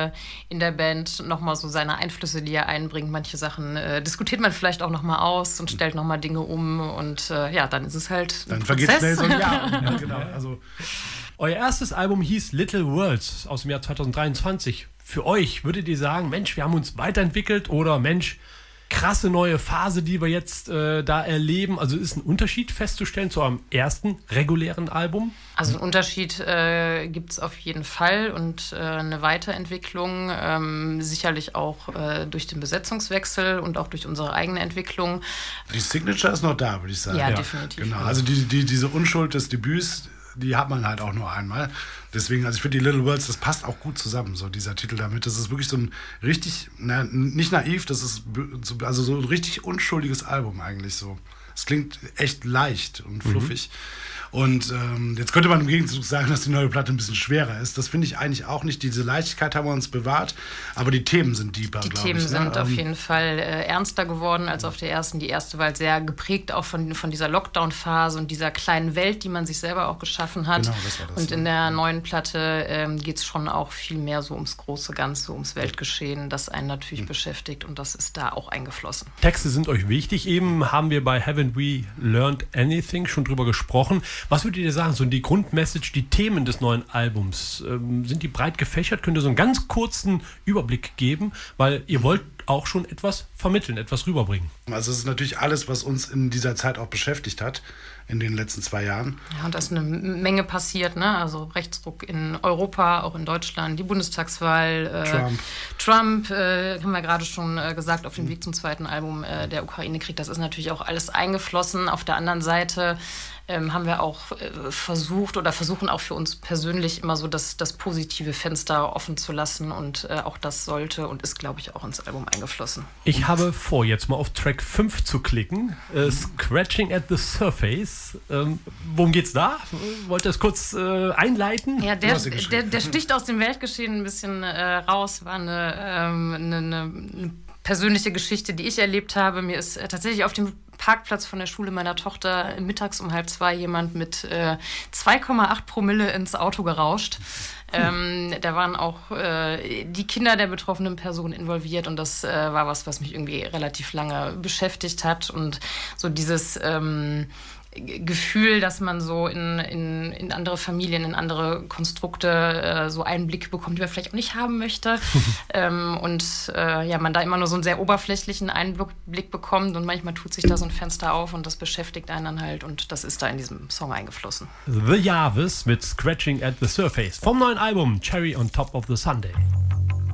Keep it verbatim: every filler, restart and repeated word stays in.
äh, in der Band nochmal so seine Einflüsse, die er einbringt. Manche Sachen äh, diskutiert man vielleicht auch nochmal aus und stellt nochmal Dinge um und äh, ja, dann ist es halt Dann vergeht schnell so ein Jahr. Ja, genau. Also euer erstes Album hieß Little Worlds aus dem Jahr zwanzig dreiundzwanzig. Für euch, würdet ihr sagen, Mensch, wir haben uns weiterentwickelt oder Mensch, krasse neue Phase, die wir jetzt äh, da erleben? Also ist ein Unterschied festzustellen zu eurem ersten regulären Album? Also einen Unterschied äh, gibt es auf jeden Fall und äh, eine Weiterentwicklung, ähm, sicherlich auch äh, durch den Besetzungswechsel und auch durch unsere eigene Entwicklung. Die Signature ist noch da, würde ich sagen. Ja, Ja, definitiv. genau. Also die, die, diese Unschuld des Debüts, die hat man halt auch nur einmal. Deswegen, also ich finde die Little Worlds, das passt auch gut zusammen, so dieser Titel damit. Das ist wirklich so ein richtig, na, nicht naiv, das ist so, also so ein richtig unschuldiges Album eigentlich so. Es klingt echt leicht und fluffig. Mhm. Und ähm, jetzt könnte man im Gegenzug sagen, dass die neue Platte ein bisschen schwerer ist. Das finde ich eigentlich auch nicht. Diese Leichtigkeit haben wir uns bewahrt, aber die Themen sind deeper, glaube ich. Die Themen ne? sind ähm, auf jeden Fall äh, ernster geworden als auf der ersten. Die erste war halt sehr geprägt auch von, von dieser Lockdown-Phase und dieser kleinen Welt, die man sich selber auch geschaffen hat. Genau, das war das, und in ja. der neuen Platte ähm, geht es schon auch viel mehr so ums große Ganze, ums Weltgeschehen, das einen natürlich mhm. beschäftigt und das ist da auch eingeflossen. Texte sind euch wichtig. Eben haben wir bei Haven't We Learned Anything schon drüber gesprochen. Was würdet ihr sagen, so die Grundmessage, die Themen des neuen Albums, ähm, sind die breit gefächert? Könnt ihr so einen ganz kurzen Überblick geben? Weil ihr wollt auch schon etwas vermitteln, etwas rüberbringen. Also es ist natürlich alles, was uns in dieser Zeit auch beschäftigt hat, in den letzten zwei Jahren. Ja, und da ist eine Menge passiert, ne? Also Rechtsruck in Europa, auch in Deutschland, die Bundestagswahl, äh, Trump, Trump äh, haben wir gerade schon äh, gesagt, auf dem Weg zum zweiten Album, äh, der Ukraine-Krieg, das ist natürlich auch alles eingeflossen. Auf der anderen Seite ähm, haben wir auch äh, versucht oder versuchen auch für uns persönlich immer so das, das positive Fenster offen zu lassen und äh, auch das sollte und ist, glaube ich, auch ins Album eingeflossen. Ich habe vor, jetzt mal auf Track fünf zu klicken. Äh, Scratching at the Surface. Ähm, worum geht's da? Wollt ihr das kurz äh, einleiten? Ja, der, der, der sticht aus dem Weltgeschehen ein bisschen äh, raus. War eine, ähm, eine, eine persönliche Geschichte, die ich erlebt habe. Mir ist äh, tatsächlich auf dem Parkplatz von der Schule meiner Tochter mittags um halb zwei jemand mit äh, zwei Komma acht Promille ins Auto gerauscht. Ähm, da waren auch äh, die Kinder der betroffenen Person involviert und das äh, war was, was mich irgendwie relativ lange beschäftigt hat und so dieses ähm, Gefühl, dass man so in, in, in andere Familien, in andere Konstrukte äh, so Einblicke bekommt, die man vielleicht auch nicht haben möchte. ähm, und äh, ja, man da immer nur so einen sehr oberflächlichen Einblick bekommt und manchmal tut sich da so ein Fenster auf und das beschäftigt einen dann halt und das ist da in diesem Song eingeflossen. The Jarvis mit Scratching at the Surface vom neuen Album Cherry on Top of the Sundae.